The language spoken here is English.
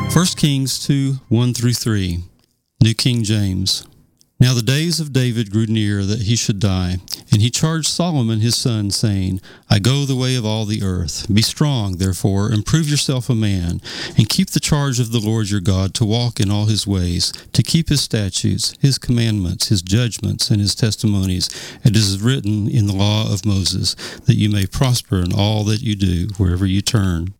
1 Kings 2, 1 through 3, New King James. Now the days of David grew near that he should die, and he charged Solomon his son, saying, I go the way of all the earth. Be strong, therefore, and prove yourself a man, and keep the charge of the Lord your God, to walk in all his ways, to keep his statutes, his commandments, his judgments, and his testimonies, as is written in the law of Moses, that you may prosper in all that you do, wherever you turn.